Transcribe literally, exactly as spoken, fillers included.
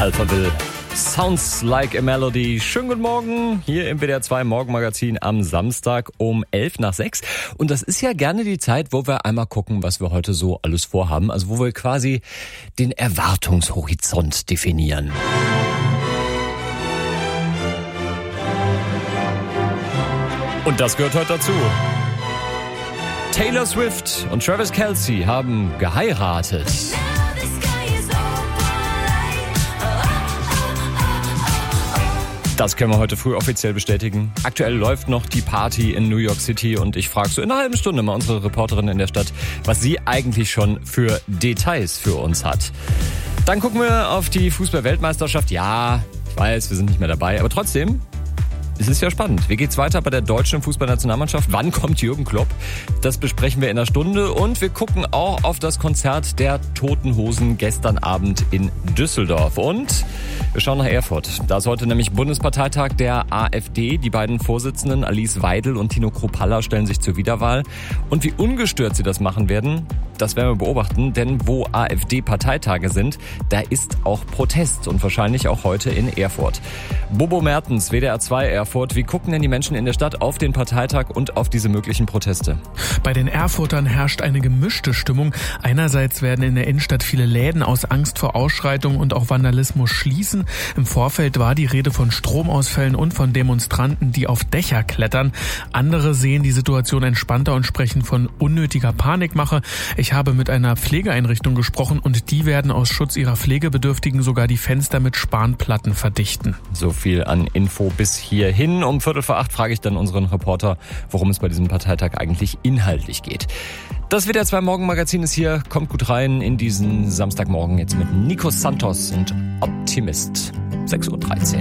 Alphaville. Sounds like a melody. Schönen guten Morgen hier im W D R zwei Morgenmagazin am Samstag um elf nach sechs. Und das ist ja gerne die Zeit, wo wir einmal gucken, was wir heute so alles vorhaben. Also wo wir quasi den Erwartungshorizont definieren. Und das gehört heute dazu. Taylor Swift und Travis Kelce haben geheiratet. Das können wir heute früh offiziell bestätigen. Aktuell läuft noch die Party in New York City und ich frage so in einer halben Stunde mal unsere Reporterin in der Stadt, was sie eigentlich schon für Details für uns hat. Dann gucken wir auf die Fußball-Weltmeisterschaft. Ja, ich weiß, wir sind nicht mehr dabei, aber trotzdem, es ist ja spannend. Wie geht's weiter bei der deutschen Fußballnationalmannschaft? Wann kommt Jürgen Klopp? Das besprechen wir in einer Stunde und wir gucken auch auf das Konzert der Toten Hosen gestern Abend in Düsseldorf. Und wir schauen nach Erfurt. Da ist heute nämlich Bundesparteitag der AfD. Die beiden Vorsitzenden Alice Weidel und Tino Kruppalla stellen sich zur Wiederwahl. Und wie ungestört sie das machen werden, das werden wir beobachten. Denn wo AfD-Parteitage sind, da ist auch Protest und wahrscheinlich auch heute in Erfurt. Bobo Mertens, W D R zwei Erfurt. Wie gucken denn die Menschen in der Stadt auf den Parteitag und auf diese möglichen Proteste? Bei den Erfurtern herrscht eine gemischte Stimmung. Einerseits werden in der Innenstadt viele Läden aus Angst vor Ausschreitungen und auch Vandalismus schließen. Im Vorfeld war die Rede von Stromausfällen und von Demonstranten, die auf Dächer klettern. Andere sehen die Situation entspannter und sprechen von unnötiger Panikmache. Ich habe mit einer Pflegeeinrichtung gesprochen und die werden aus Schutz ihrer Pflegebedürftigen sogar die Fenster mit Spanplatten verdichten. So viel an Info bis hierhin. Um Viertel vor acht frage ich dann unseren Reporter, worum es bei diesem Parteitag eigentlich inhaltlich geht. Das W D R zwei Morgenmagazin ist hier. Kommt gut rein in diesen Samstagmorgen jetzt mit Nico Santos und Optimist. sechs Uhr dreizehn.